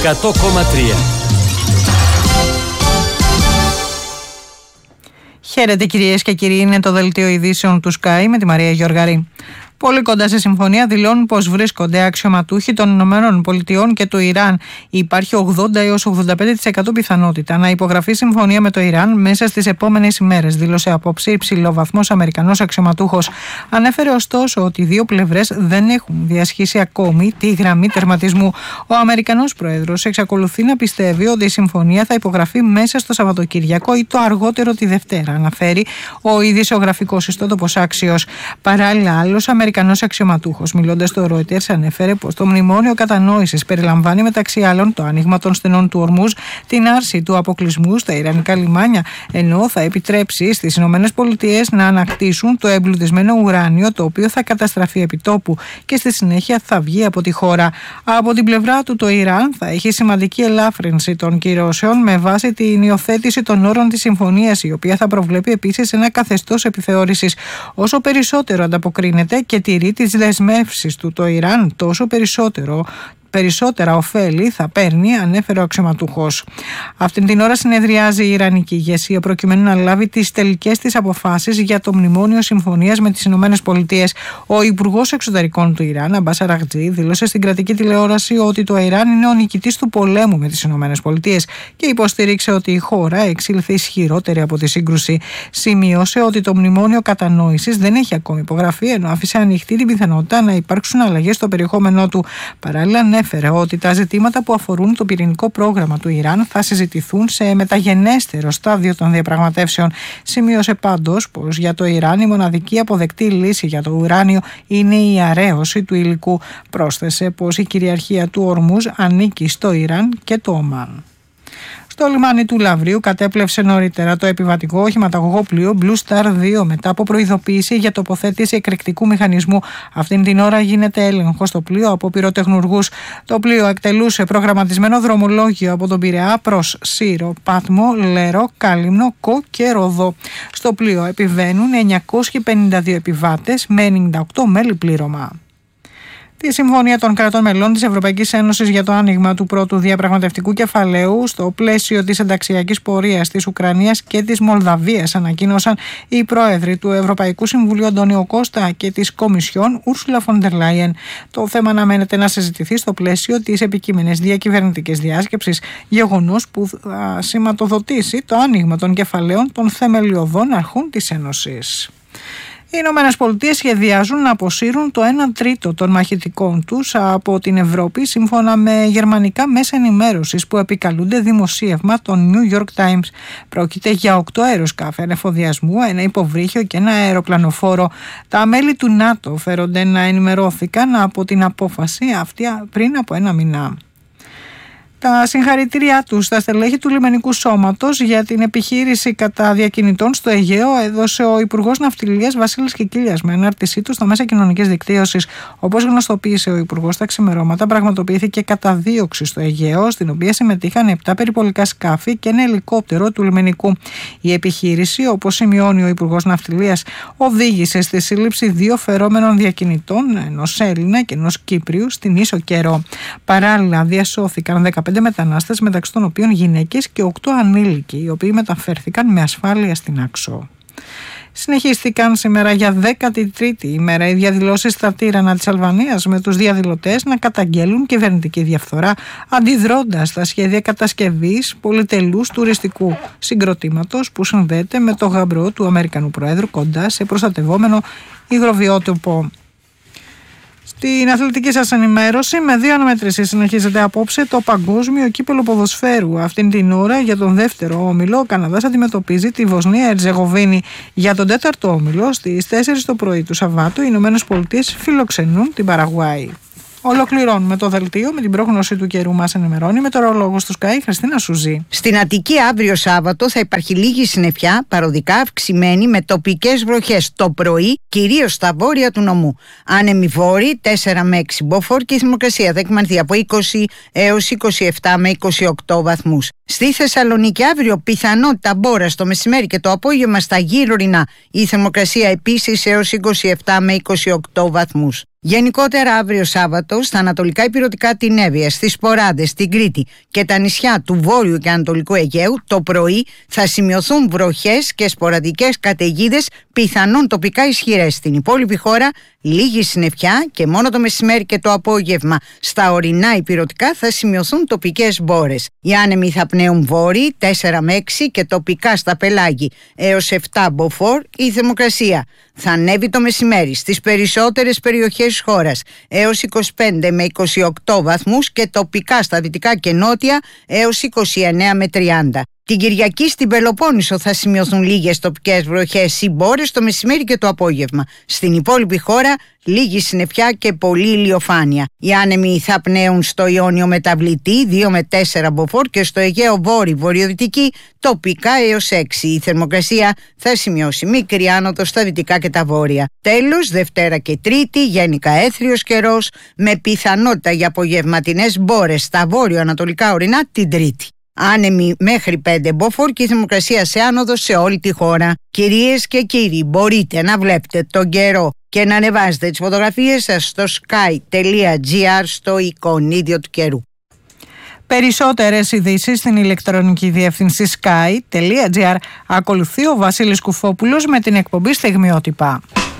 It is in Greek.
100,3. Χαίρετε κυρίες και κύριοι, είναι το δελτίο ειδήσεων του Sky με τη Μαρία Γιοργαρή. Πολύ κοντά σε συμφωνία δηλώνουν πως βρίσκονται αξιωματούχοι των Ηνωμένων Πολιτειών και του Ιράν. Υπάρχει 80 έως 85% πιθανότητα να υπογραφεί συμφωνία με το Ιράν μέσα στις επόμενες ημέρες, δήλωσε απόψε υψηλόβαθμος Αμερικανός αξιωματούχος. Ανέφερε ωστόσο ότι οι δύο πλευρές δεν έχουν διασχίσει ακόμη τη γραμμή τερματισμού. Ο Αμερικανός Πρόεδρος εξακολουθεί να πιστεύει ότι η συμφωνία θα υπογραφεί μέσα στο Σαββατοκύριακο ή το αργότερο τη Δευτέρα, αναφέρει ο ειδησιογραφικός ιστότοπος Axios. Παράλληλα, άλλος Αμερικανός αξιωματούχος, μιλώντας στο Reuters, ανέφερε πως το μνημόνιο κατανόησης περιλαμβάνει μεταξύ άλλων το άνοιγμα των στενών του Ορμούζ, την άρση του αποκλεισμού στα ιρανικά λιμάνια, ενώ θα επιτρέψει στις ΗΠΑ να ανακτήσουν το εμπλουτισμένο ουράνιο, το οποίο θα καταστραφεί επιτόπου και στη συνέχεια θα βγει από τη χώρα. Από την πλευρά του, το Ιράν θα έχει σημαντική ελάφρυνση των κυρώσεων με βάση την υιοθέτηση των όρων της συμφωνίας, η οποία θα προβλέπει επίσης ένα καθεστώς επιθεώρησης. Όσο περισσότερο ανταποκρίνεται και τηρεί τις δεσμεύσεις του το Ιράν, τόσο περισσότερα ωφέλη θα παίρνει, ανέφερε ο αξιωματούχος. Αυτήν την ώρα συνεδριάζει η Ιρανική ηγεσία προκειμένου να λάβει τις τελικές της αποφάσεις για το μνημόνιο συμφωνίας με τις ΗΠΑ. Ο Υπουργός Εξωτερικών του Ιράν, Αμπάς Αραγτζή, δήλωσε στην κρατική τηλεόραση ότι το Ιράν είναι ο νικητής του πολέμου με τις ΗΠΑ και υποστήριξε ότι η χώρα εξήλθε ισχυρότερη από τη σύγκρουση. Σημείωσε ότι το μνημόνιο κατανόησης δεν έχει ακόμη υπογραφεί, ενώ άφησε ανοιχτή την πιθανότητα να υπάρξουν αλλαγές στο περιεχόμενό του. Παράλληλα, ανέφερε ότι τα ζητήματα που αφορούν το πυρηνικό πρόγραμμα του Ιράν θα συζητηθούν σε μεταγενέστερο στάδιο των διαπραγματεύσεων. Σημείωσε πάντως πως για το Ιράν η μοναδική αποδεκτή λύση για το ουράνιο είναι η αραίωση του υλικού. Πρόσθεσε πως η κυριαρχία του Ορμούζ ανήκει στο Ιράν και το Ομάν. Στο λιμάνι του Λαβρίου κατέπλευσε νωρίτερα το επιβατικό οχηματαγωγό πλοίο Blue Star 2 μετά από προειδοποίηση για τοποθέτηση εκρηκτικού μηχανισμού. Αυτήν την ώρα γίνεται έλεγχο στο πλοίο από πυροτεχνουργούς. Το πλοίο εκτελούσε προγραμματισμένο δρομολόγιο από τον Πειραιά προς Σύρο, Πάτμο, Λέρο, Κάλυμνο, Κο και Ροδό. Στο πλοίο επιβαίνουν 952 επιβάτες με 98 μέλη πλήρωμα. Τη συμφωνία των κρατών μελών της Ευρωπαϊκής Ένωσης για το άνοιγμα του πρώτου διαπραγματευτικού κεφαλαίου στο πλαίσιο της ενταξιακής πορείας της Ουκρανίας και της Μολδαβίας ανακοίνωσαν οι πρόεδροι του Ευρωπαϊκού Συμβουλίου Αντώνιο Κώστα και της Κομισιόν Ούρσουλα φον ντερ Λάιεν. Το θέμα αναμένεται να συζητηθεί στο πλαίσιο της επικείμενης διακυβερνητικής διάσκεψης, γεγονός που θα σηματοδοτήσει το άνοιγμα των κεφαλαίων των θεμελιωδών αρχών της Ένωσης. Οι Ηνωμένες Πολιτείες σχεδιάζουν να αποσύρουν το 1 τρίτο των μαχητικών τους από την Ευρώπη, σύμφωνα με γερμανικά μέσα ενημέρωσης που επικαλούνται δημοσίευμα των New York Times. Πρόκειται για 8 αεροσκάφη ανεφοδιασμού, ένα υποβρύχιο και ένα αεροπλανοφόρο. Τα μέλη του ΝΑΤΟ φέρονται να ενημερώθηκαν από την απόφαση αυτή πριν από ένα μήνα. Τα συγχαρητήριά του στα στελέχη του λιμενικού σώματος για την επιχείρηση κατά διακινητών στο Αιγαίο έδωσε ο Υπουργός Ναυτιλίας Βασίλης Κικίλιας με ανάρτησή του στα μέσα κοινωνικής δικτύωσης. Όπως γνωστοποίησε ο Υπουργός, τα ξημερώματα πραγματοποιήθηκε καταδίωξη στο Αιγαίο, στην οποία συμμετείχαν 7 περιπολικά σκάφη και ένα ελικόπτερο του λιμενικού. Η επιχείρηση, όπως σημειώνει ο Υπουργός Ναυτιλίας, οδήγησε στη σύλληψη 2 φερόμενων διακινητών, ενός Έλληνα και ενός Κύπριου, στην Ίσο Καιρό. Παράλληλα, διασώθηκαν 15 μετανάστες, μεταξύ των οποίων γυναίκες και 8 ανήλικοι, οι οποίοι μεταφέρθηκαν με ασφάλεια στην Άξο. Συνεχίστηκαν σήμερα για 13η ημέρα οι διαδηλώσεις στα Τύρανα της Αλβανίας, με τους διαδηλωτές να καταγγέλουν κυβερνητική διαφθορά, αντιδρώντας στα σχέδια κατασκευής πολυτελούς τουριστικού συγκροτήματος που συνδέεται με το γαμπρό του Αμερικανού Προέδρου κοντά σε προστατευόμενο υγροβιότοπο. Στην αθλητική σας ενημέρωση, με 2 αναμετρήσεις συνεχίζεται απόψε το παγκόσμιο κύπελλο ποδοσφαίρου. Αυτήν την ώρα, για τον δεύτερο όμιλο, ο Καναδάς αντιμετωπίζει τη Βοσνία Ερζεγοβίνη. Για τον τέταρτο όμιλο, στις 4 το πρωί του Σαββάτου, οι Ηνωμένες Πολιτείες φιλοξενούν την Παραγουάη. Ολοκληρώνουμε το δελτίο με την πρόγνωση του καιρού. Μας ενημερώνει μετεωρολόγος του Sky, Χριστίνα Σουζή. Στην Αττική αύριο Σάββατο θα υπάρχει λίγη συννεφιά, παροδικά αυξημένη με τοπικές βροχές το πρωί, κυρίως στα βόρεια του νομού. Άνεμοι βόρειοι 4 με 6 μποφόρ και η θερμοκρασία θα εκμανθεί από 20 έως 27 με 28 βαθμούς. Στη Θεσσαλονίκη αύριο πιθανότητα μπόρας το μεσημέρι και το απόγευμα στα γύρω-ορεινά. Η θερμοκρασία επίσης έως 27 με 28 βαθμούς. Γενικότερα, αύριο Σάββατο, στα ανατολικά ηπειρωτικά την Εύβοια, στις Ποράδες, στην Κρήτη και τα νησιά του Βόρειου και Ανατολικού Αιγαίου, το πρωί θα σημειωθούν βροχές και σποραδικές καταιγίδες, πιθανόν τοπικά ισχυρές. Στην υπόλοιπη χώρα, λίγη συννεφιά και μόνο το μεσημέρι και το απόγευμα στα ορεινά ηπειρωτικά θα σημειωθούν τοπικές μπόρες. Οι άνεμοι θα πνέουν βόρειοι 4 με 6 και τοπικά στα πελάγη έως 7 μποφόρ. Η θερμοκρασία θα ανέβει το μεσημέρι στις περισσότερες περιοχές της χώρας έως 25 με 28 βαθμούς και τοπικά στα δυτικά και νότια έως 29 με 30. Την Κυριακή στην Πελοπόννησο θα σημειωθούν λίγες τοπικές βροχές ή μπόρες το μεσημέρι και το απόγευμα. Στην υπόλοιπη χώρα λίγη συννεφιά και πολλή ηλιοφάνεια. Οι άνεμοι θα πνέουν στο Ιόνιο μεταβλητή 2 με 4 μποφόρ και στο Αιγαίο βόρειο-βορειοδυτική τοπικά έως 6. Η θερμοκρασία θα σημειώσει μικρή άνοδο στα δυτικά και τα βόρεια. Τέλος, Δευτέρα και Τρίτη γενικά έθριος καιρός με πιθανότητα για απογευματινές μπόρες στα βόρειο-ανατολικά ορεινά την Τρίτη. Άνεμοι μέχρι 5 μποφόρ και η θερμοκρασία σε άνοδο σε όλη τη χώρα. Κυρίες και κύριοι, μπορείτε να βλέπετε τον καιρό και να ανεβάζετε τις φωτογραφίες σας στο sky.gr στο εικονίδιο του καιρού. Περισσότερες ειδήσεις στην ηλεκτρονική διεύθυνση sky.gr. Ακολουθεί ο Βασίλης Κουφόπουλος με την εκπομπή Στιγμιότυπα.